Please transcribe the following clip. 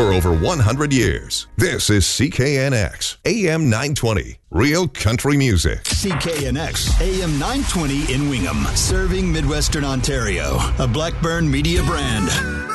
for over 100 years. This is CKNX, AM 920, Real Country Music. CKNX, AM 920 in Wingham, serving Midwestern Ontario, a Blackburn Media brand.